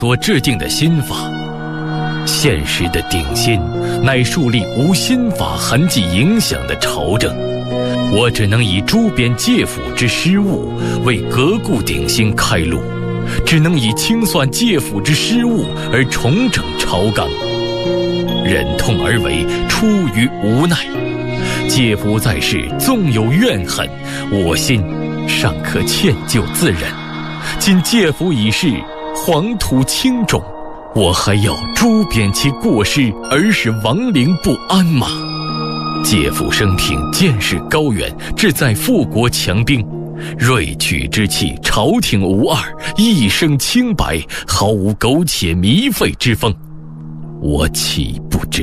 所制定的新法。现实的顶新乃树立无新法痕迹影响的朝政，我只能以诸边介府之失误为革故鼎新开路，只能以清算介府之失误而重整朝纲。忍痛而为，出于无奈。介府在世，纵有怨恨，我心尚可歉疚自忍。今介府已逝，黄土轻重，我还要诛贬其过失而使亡灵不安吗？介府生平见识高远，志在富国强兵，锐取之气，朝廷无二，一生清白，毫无苟且糜费之风。我岂不知